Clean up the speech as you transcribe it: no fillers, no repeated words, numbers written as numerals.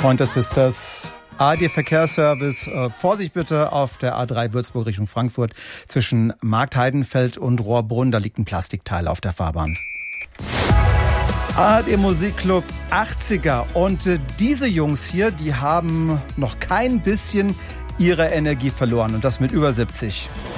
Pointer Sisters, ARD Verkehrsservice. Vorsicht bitte auf der A3 Würzburg Richtung Frankfurt zwischen Marktheidenfeld und Rohrbrunn. Da liegt ein Plastikteil auf der Fahrbahn. ARD Musikclub 80er. Und diese Jungs hier, die haben noch kein bisschen ihre Energie verloren. Und das mit über 70.